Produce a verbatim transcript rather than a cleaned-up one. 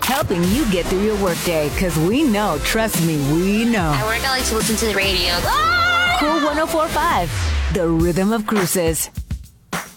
helping you get through your workday, because we know, trust me, we know. At work, I like to listen to the radio. Cool one oh four point five, the rhythm of cruises.